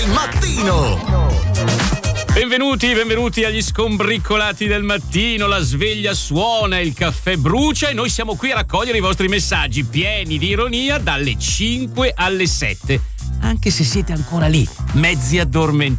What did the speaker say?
Mattino. Benvenuti agli scombriccolati del mattino. La sveglia suona, il caffè brucia e noi siamo qui a raccogliere i vostri messaggi pieni di ironia dalle 5 alle 7. Anche se siete ancora lì, mezzi addormentati.